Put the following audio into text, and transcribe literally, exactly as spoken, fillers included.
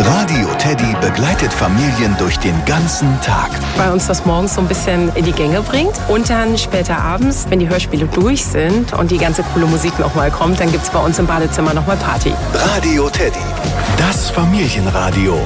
Radio Teddy begleitet Familien durch den ganzen Tag. Weil uns das morgens so ein bisschen in die Gänge bringt. Und dann später abends, wenn die Hörspiele durch sind und die ganze coole Musik nochmal kommt, dann gibt es bei uns im Badezimmer nochmal Party. Radio Teddy, das Familienradio.